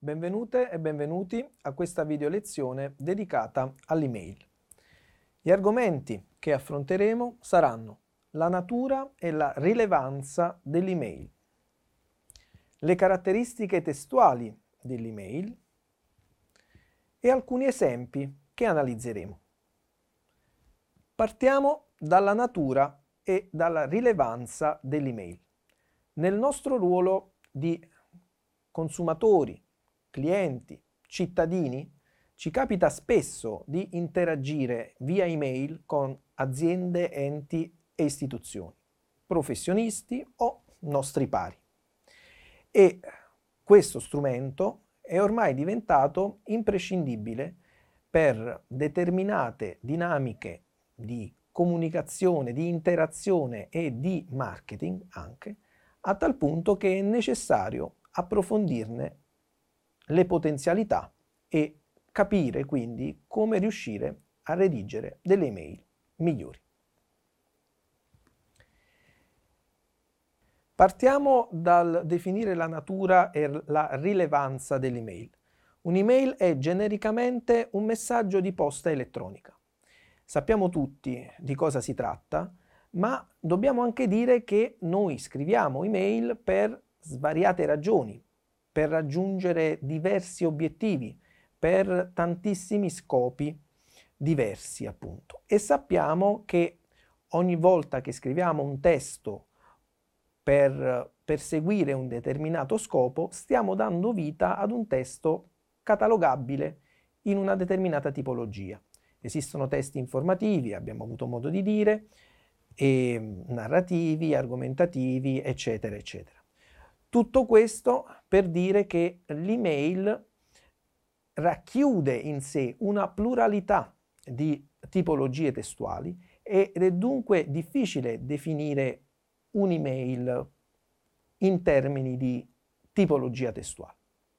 Benvenute e benvenuti a questa video lezione dedicata all'email. Gli argomenti che affronteremo saranno la natura e la rilevanza dell'email, le caratteristiche testuali dell'email e alcuni esempi che analizzeremo. Partiamo dalla natura e dalla rilevanza dell'email. Nel nostro ruolo di consumatori, clienti, cittadini, ci capita spesso di interagire via email con aziende, enti e istituzioni, professionisti o nostri pari. E questo strumento è ormai diventato imprescindibile per determinate dinamiche di comunicazione, di interazione e di marketing anche, a tal punto che è necessario approfondirne le potenzialità e capire quindi come riuscire a redigere delle email migliori. Partiamo dal definire la natura e la rilevanza dell'email. Un'email è genericamente un messaggio di posta elettronica. Sappiamo tutti di cosa si tratta, ma dobbiamo anche dire che noi scriviamo email per svariate ragioni, per raggiungere diversi obiettivi, per tantissimi scopi diversi appunto. E sappiamo che ogni volta che scriviamo un testo per perseguire un determinato scopo, stiamo dando vita ad un testo catalogabile in una determinata tipologia. Esistono testi informativi, abbiamo avuto modo di dire, e narrativi, argomentativi, eccetera, eccetera. Tutto questo per dire che l'email racchiude in sé una pluralità di tipologie testuali ed è dunque difficile definire un'email in termini di tipologia testuale.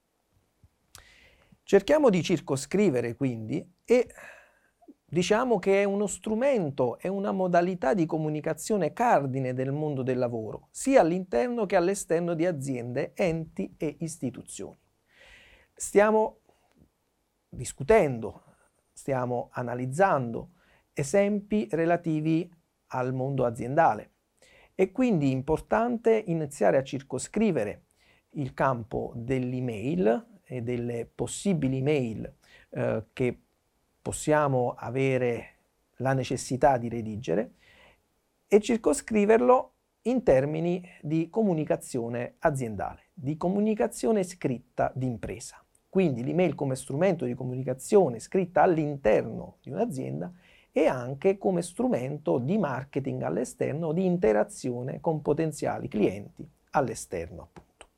Cerchiamo di circoscrivere quindi e diciamo che è uno strumento, è una modalità di comunicazione cardine del mondo del lavoro, sia all'interno che all'esterno di aziende, enti e istituzioni. Stiamo discutendo, stiamo analizzando esempi relativi al mondo aziendale. È quindi importante iniziare a circoscrivere il campo dell'email e delle possibili email che possiamo avere la necessità di redigere e circoscriverlo in termini di comunicazione aziendale, di comunicazione scritta d'impresa. Quindi l'email come strumento di comunicazione scritta all'interno di un'azienda e anche come strumento di marketing all'esterno, di interazione con potenziali clienti all'esterno, appunto.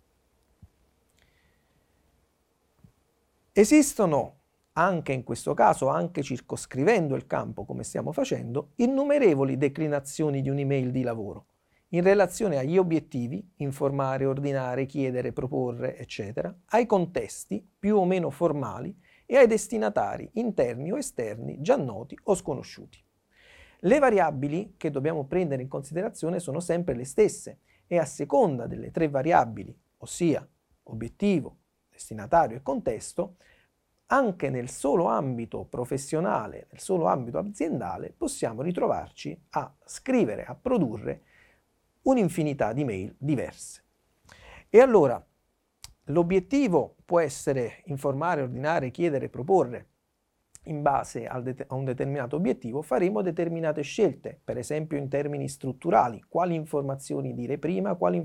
Esistono anche in questo caso, anche circoscrivendo il campo come stiamo facendo, innumerevoli declinazioni di un'email di lavoro in relazione agli obiettivi, informare, ordinare, chiedere, proporre, eccetera, ai contesti più o meno formali e ai destinatari interni o esterni già noti o sconosciuti. Le variabili che dobbiamo prendere in considerazione sono sempre le stesse e a seconda delle tre variabili, ossia obiettivo, destinatario e contesto, anche nel solo ambito professionale, nel solo ambito aziendale, possiamo ritrovarci a scrivere, a produrre un'infinità di mail diverse. E allora, l'obiettivo può essere informare, ordinare, chiedere, proporre. In base a un determinato obiettivo faremo determinate scelte, per esempio in termini strutturali, quali informazioni dire prima, quali